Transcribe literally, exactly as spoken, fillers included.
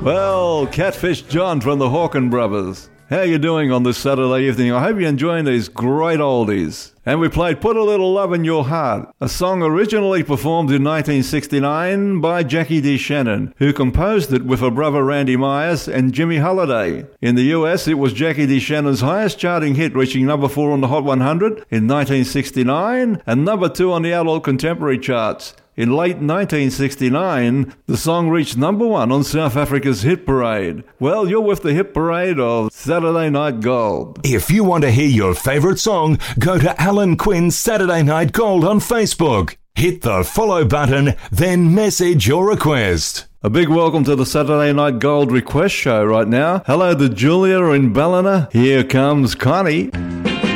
Well, Catfish John from the Hawken Brothers. How you doing on this Saturday evening? I hope you're enjoying these great oldies. And we played Put a Little Love in Your Heart, a song originally performed in nineteen sixty-nine by Jackie D. Shannon, who composed it with her brother Randy Myers and Jimmy Holiday. In the U S, it was Jackie D. Shannon's highest charting hit, reaching number four on the Hot one hundred in nineteen sixty-nine and number two on the Adult Contemporary charts. In late nineteen sixty-nine, the song reached number one on South Africa's Hit Parade. Well, you're with the Hit Parade of Saturday Night Gold. If you want to hear your favourite song, go to Alan Quinn's Saturday Night Gold on Facebook. Hit the follow button, then message your request. A big welcome to the Saturday Night Gold request show right now. Hello to Julia in Ballina. Here comes Connie.